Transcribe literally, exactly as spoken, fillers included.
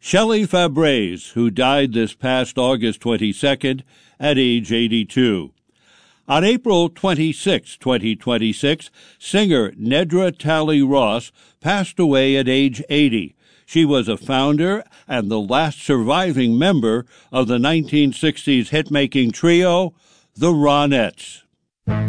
Shelley Fabares, who died this past August twenty-second at age eighty-two. On April twenty-sixth, twenty twenty-six, singer Nedra Talley Ross passed away at age eighty. She was a founder and the last surviving member of the nineteen sixties hit-making trio, the Ronettes.